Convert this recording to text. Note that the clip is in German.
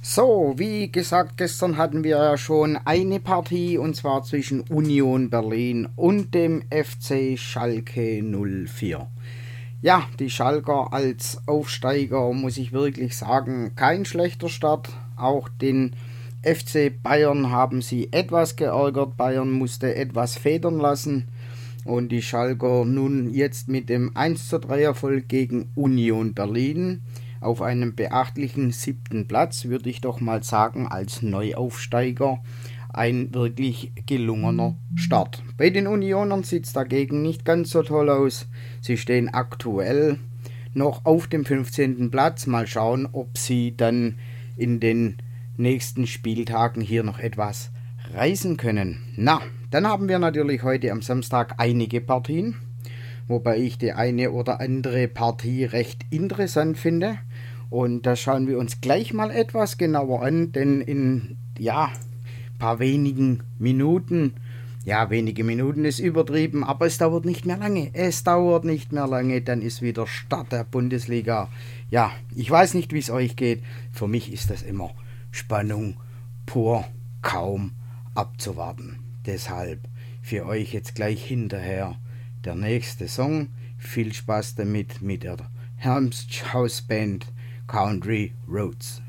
So, wie gesagt, gestern hatten wir ja schon eine Partie und zwar zwischen Union Berlin und dem FC Schalke 04. Ja, die Schalker als Aufsteiger, muss ich wirklich sagen, kein schlechter Start. Auch den FC Bayern haben sie etwas geärgert. Bayern musste etwas federn lassen. Und die Schalker nun jetzt mit dem 1:3 Erfolg gegen Union Berlin auf einem beachtlichen 7. Platz, würde ich doch mal sagen, als Neuaufsteiger ein wirklich gelungener Start. Bei den Unionern sieht es dagegen nicht ganz so toll aus. Sie stehen aktuell noch auf dem 15. Platz. Mal schauen, ob sie dann in den nächsten Spieltagen hier noch etwas reißen können. Na, dann haben wir natürlich heute am Samstag einige Partien, wobei ich die eine oder andere Partie recht interessant finde. Und da schauen wir uns gleich mal etwas genauer an, denn in paar wenigen Minuten, ja, wenige Minuten ist übertrieben, aber es dauert nicht mehr lange. Es dauert nicht mehr lange, dann ist wieder Start der Bundesliga. Ja, ich weiß nicht, wie es euch geht. Für mich ist das immer Spannung pur, kaum abzuwarten. Deshalb für euch jetzt gleich hinterher der nächste Song. Viel Spaß damit mit der Helms House Band Country Roads.